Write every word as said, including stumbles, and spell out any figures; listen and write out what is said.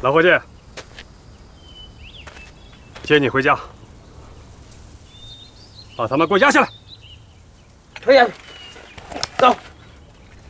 老伙计，接你回家，把他们给我押下来。 推下去。